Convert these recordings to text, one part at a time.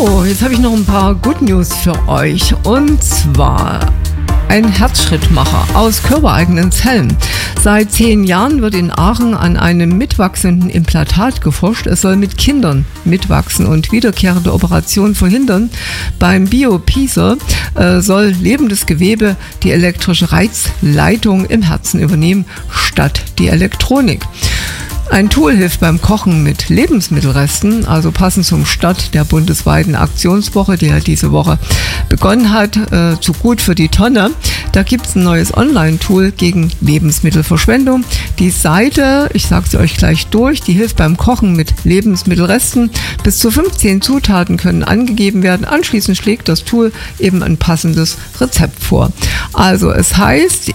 So, jetzt habe ich noch ein paar Good News für euch. Und zwar ein Herzschrittmacher aus körpereigenen Zellen. Seit 10 Jahren wird in Aachen an einem mitwachsenden Implantat geforscht. Es soll mit Kindern mitwachsen und wiederkehrende Operationen verhindern. Beim BioPiecer soll lebendes Gewebe die elektrische Reizleitung im Herzen übernehmen, statt die Elektronik. Ein Tool hilft beim Kochen mit Lebensmittelresten, also passend zum Start der bundesweiten Aktionswoche, die ja diese Woche begonnen hat, zu Gut für die Tonne. Da gibt es ein neues Online-Tool gegen Lebensmittelverschwendung. Die Seite, ich sage sie euch gleich durch, die hilft beim Kochen mit Lebensmittelresten. Bis zu 15 Zutaten können angegeben werden. Anschließend schlägt das Tool eben ein passendes Rezept vor. Also es heißt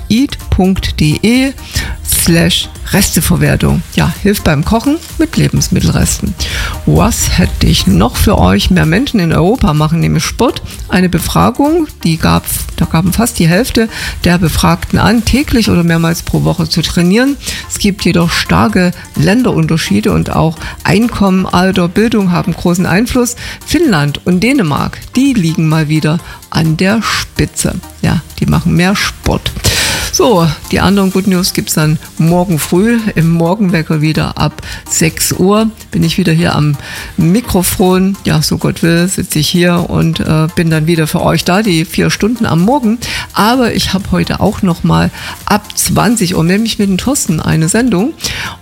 eat.de/Resteverwertung. Ja, hilft beim Kochen mit Lebensmittelresten. Was hätte ich noch für euch? Mehr Menschen in Europa machen nämlich Sport. Eine Befragung, da gaben fast die Hälfte der Befragten an, täglich oder mehrmals pro Woche zu trainieren. Es gibt jedoch starke Länderunterschiede und auch Einkommen, Alter, Bildung haben großen Einfluss. Finnland und Dänemark, die liegen mal wieder an der Spitze. Ja, die machen mehr Sport. So, die anderen Good News gibt's dann morgen früh im Morgenwecker wieder ab 6 Uhr. Bin ich wieder hier am Mikrofon. Ja, so Gott will, sitze ich hier und bin dann wieder für euch da, die 4 Stunden am Morgen. Aber ich habe heute auch noch mal ab 20 Uhr, nämlich mit dem Thorsten, eine Sendung.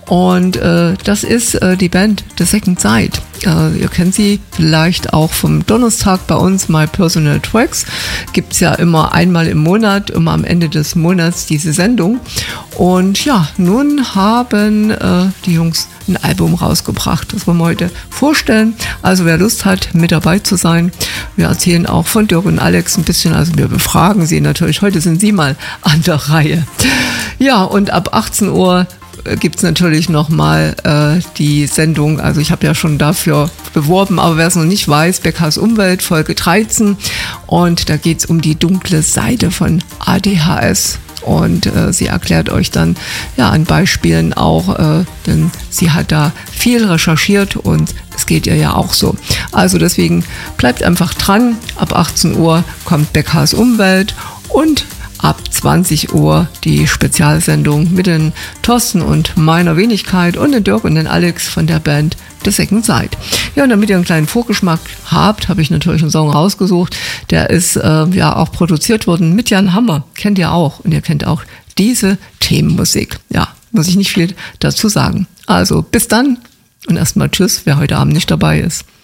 Und das ist die Band The Second Side. Ihr kennt sie vielleicht auch vom Donnerstag bei uns, My Personal Tracks. Gibt's ja immer einmal im Monat, immer am Ende des Monats diese Sendung. Und ja, nun haben die Jungs ein Album rausgebracht. Das wollen wir heute vorstellen. Also wer Lust hat, mit dabei zu sein. Wir erzählen auch von Dirk und Alex ein bisschen. Also wir befragen sie natürlich. Heute sind sie mal an der Reihe. Ja, und ab 18 Uhr gibt es natürlich nochmal die Sendung, also ich habe ja schon dafür beworben, aber wer es noch nicht weiß, Beckers Umwelt, Folge 13, und da geht es um die dunkle Seite von ADHS. Und sie erklärt euch dann ja an Beispielen auch, denn sie hat da viel recherchiert und es geht ihr ja auch so. Also deswegen bleibt einfach dran, ab 18 Uhr kommt Beckers Umwelt und ab 20 Uhr die Spezialsendung mit den Thorsten und meiner Wenigkeit und den Dirk und den Alex von der Band The Second Side. Ja, und damit ihr einen kleinen Vorgeschmack habt, habe ich natürlich einen Song rausgesucht. Der ist ja auch produziert worden mit Jan Hammer. Kennt ihr auch. Und ihr kennt auch diese Themenmusik. Ja, muss ich nicht viel dazu sagen. Also bis dann und erstmal tschüss, wer heute Abend nicht dabei ist.